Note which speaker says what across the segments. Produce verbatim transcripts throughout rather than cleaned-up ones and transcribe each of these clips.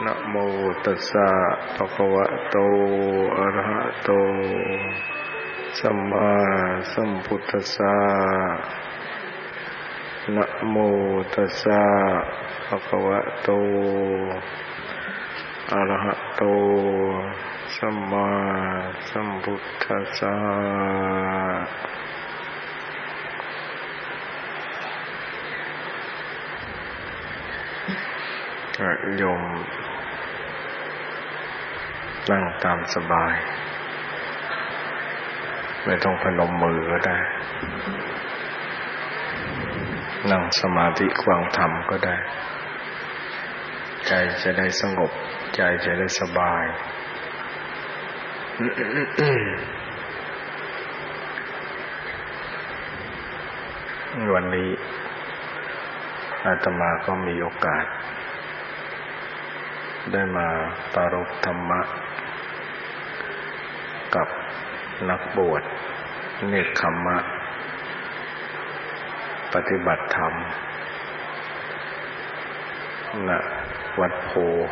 Speaker 1: นะโมตัสสะภะคะวะโตอะระหะโตสัมมาสัมพุทธัสสะนะโมตัสสะภะคะวะโตอะระหะโตสัมมาสัมพุทธัสสะโยมนั่งตามสบายไม่ต้องพนมมือก็ได้นั่งสมาธิฟังธรรมก็ได้ใจจะได้สงบใจจะได้สบายวันนี้อาตมาก็มีโอกาสได้มาปรารภธรรมะกับนักบวชเนกขัมมะปฏิบัติธรรมณวัดโพ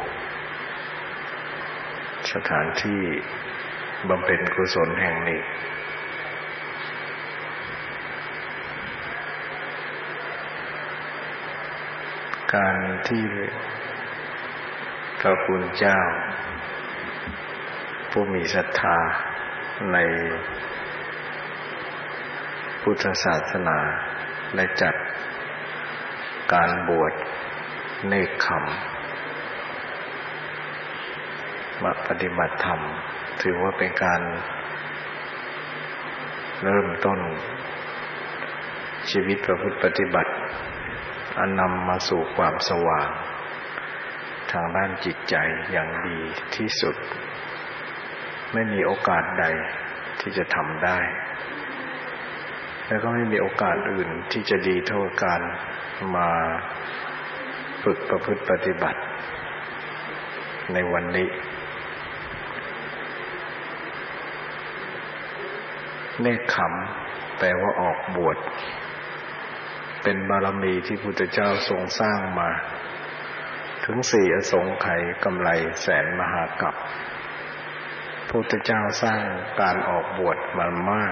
Speaker 1: สถานที่บำเพ็ญกุศลแห่งนี้การที่พระคุณเจ้าผู้มีศรัทธาในพุทธศาสนาได้จัดการบวชเนกขัมมาปฏิบัติธรรมถือว่าเป็นการเริ่มต้นชีวิตประพฤติปฏิบัติอันนำมาสู่ความสว่างทางด้านจิตใจอย่างดีที่สุดไม่มีโอกาสใดที่จะทำได้และก็ไม่มีโอกาสอื่นที่จะดีเท่าการมาฝึกประพฤติปฏิบัติในวันนี้เนกขัมแปลว่าออกบวชเป็นบารมีที่พุทธเจ้าทรงสร้างมาถึงสี่อสงไขยกำไรแสนมหากัปพระพุทธเจ้าสร้างการออกบวชมามาก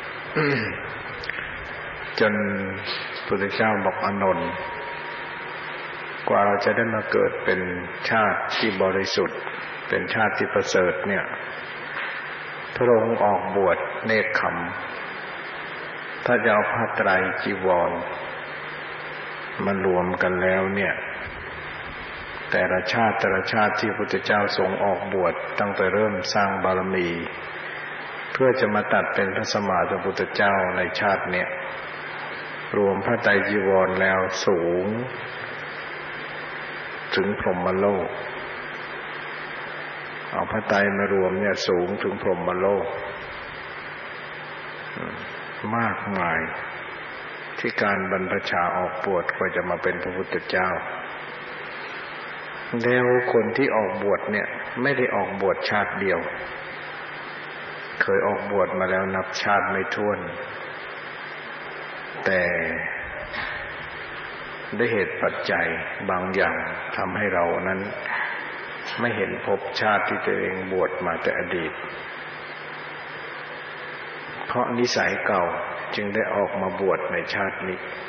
Speaker 1: จนพระพุทธเจ้าบอกอานนท์กว่าเราจะได้มาเกิดเป็นชาติที่บริสุทธิ์เป็นชาติที่ประเสริฐเนี่ยพระองค์ออกบวชเนกขัมถ้าจะเอาผ้าไตรจีวรมารวมกันแล้วเนี่ยแต่ละชาติแต่ละชาติที่พระพุทธเจ้าทรงออกบวชตั้งแต่เริ่มสร้างบารมีเพื่อจะมาตัดเป็นพระสัมมาสัมพุทธเจ้าในชาติเนี้ยรวมพระไตรจีวรแล้วสูงถึงพรหมโลกเอาพระไตรมารวมเนี่ยสูงถึงพรหมโลกมากมายที่การบรรพชาออกบวชก็จะมาเป็นพระพุทธเจ้าแล้วคนที่ออกบวชเนี่ยไม่ได้ออกบวชชาติเดียวเคยออกบวชมาแล้วนับชาติไม่ถ้วนแต่ได้เหตุปัจจัยบางอย่างทำให้เรานั้นไม่เห็นภพชาติที่ตัวเองบวชมาแต่อดีตเพราะนิสัยเก่าจึงได้ออกมาบวชในชาตินี้